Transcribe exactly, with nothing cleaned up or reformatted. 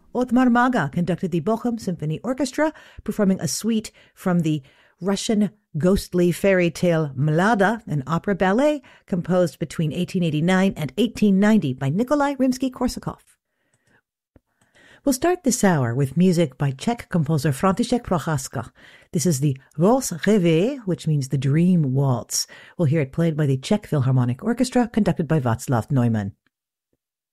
Otmar Maga conducted the Bochum Symphony Orchestra, performing a suite from the Russian ghostly fairy tale Mlada, an opera ballet composed between eighteen eighty-nine and eighteen ninety by Nikolai Rimsky-Korsakov. We'll start this hour with music by Czech composer František Procházka. This is the Rose Rêvée, which means the Dream Waltz. We'll hear it played by the Czech Philharmonic Orchestra, conducted by Václav Neumann.